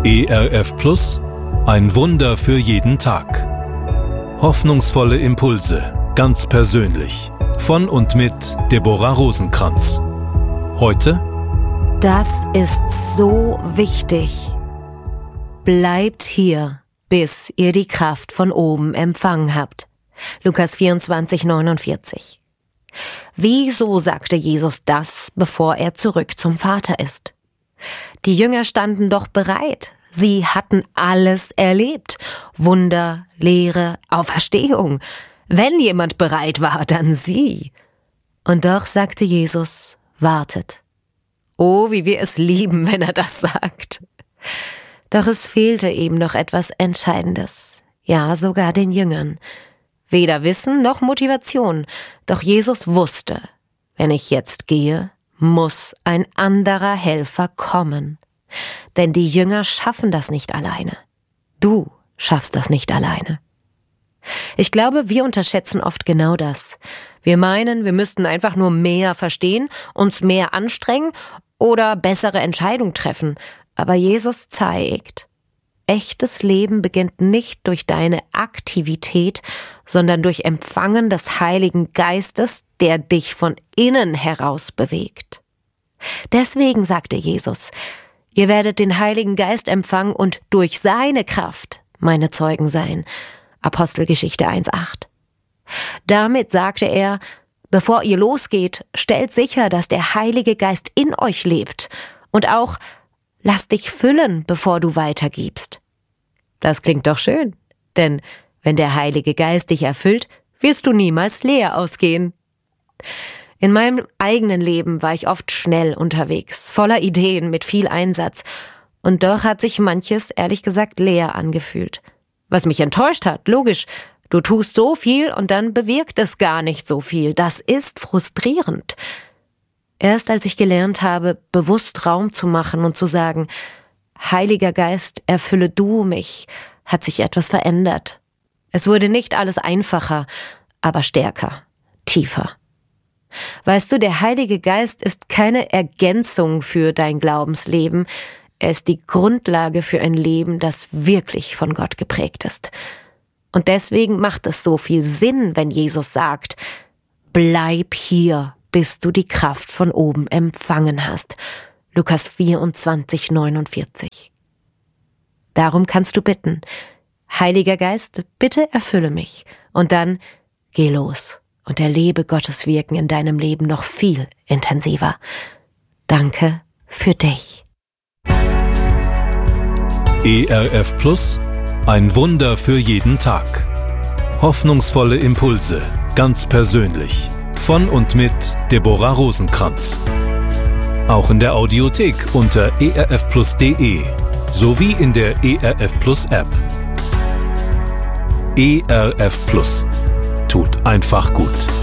ERF Plus, ein Wunder für jeden Tag. Hoffnungsvolle Impulse, ganz persönlich. Von und mit Deborah Rosenkranz. Heute: Das ist so wichtig. Bleibt hier, bis ihr die Kraft von oben empfangen habt. Lukas 24, 49. Wieso sagte Jesus das, bevor er zurück zum Vater ist? Die Jünger standen doch bereit. Sie hatten alles erlebt. Wunder, Lehre, Auferstehung. Wenn jemand bereit war, dann sie. Und doch sagte Jesus: Wartet. Oh, wie wir es lieben, wenn er das sagt. Doch es fehlte eben noch etwas Entscheidendes. Ja, sogar den Jüngern. Weder Wissen noch Motivation. Doch Jesus wusste, wenn ich jetzt gehe, muss ein anderer Helfer kommen. Denn die Jünger schaffen das nicht alleine. Du schaffst das nicht alleine. Ich glaube, wir unterschätzen oft genau das. Wir meinen, wir müssten einfach nur mehr verstehen, uns mehr anstrengen oder bessere Entscheidungen treffen. Aber Jesus zeigt, echtes Leben beginnt nicht durch deine Aktivität, sondern durch Empfangen des Heiligen Geistes, der dich von innen heraus bewegt. Deswegen sagte Jesus: Ihr werdet den Heiligen Geist empfangen und durch seine Kraft meine Zeugen sein. Apostelgeschichte 1,8. Damit sagte er: Bevor ihr losgeht, stellt sicher, dass der Heilige Geist in euch lebt. Und auch: Lass dich füllen, bevor du weitergibst. Das klingt doch schön, denn wenn der Heilige Geist dich erfüllt, wirst du niemals leer ausgehen. In meinem eigenen Leben war ich oft schnell unterwegs, voller Ideen, mit viel Einsatz. Und doch hat sich manches, ehrlich gesagt, leer angefühlt. Was mich enttäuscht hat, logisch, du tust so viel und dann bewirkt es gar nicht so viel. Das ist frustrierend. Erst als ich gelernt habe, bewusst Raum zu machen und zu sagen: Heiliger Geist, erfülle du mich, hat sich etwas verändert. Es wurde nicht alles einfacher, aber stärker, tiefer. Weißt du, der Heilige Geist ist keine Ergänzung für dein Glaubensleben. Er ist die Grundlage für ein Leben, das wirklich von Gott geprägt ist. Und deswegen macht es so viel Sinn, wenn Jesus sagt: Bleib hier, bis du die Kraft von oben empfangen hast. Lukas 24, 49. Darum kannst du bitten: Heiliger Geist, bitte erfülle mich. Und dann geh los und erlebe Gottes Wirken in deinem Leben noch viel intensiver. Danke für dich. ERF Plus, ein Wunder für jeden Tag. Hoffnungsvolle Impulse, ganz persönlich. Von und mit Deborah Rosenkranz. Auch in der Audiothek unter erfplus.de sowie in der ERF Plus App. ERF Plus tut einfach gut.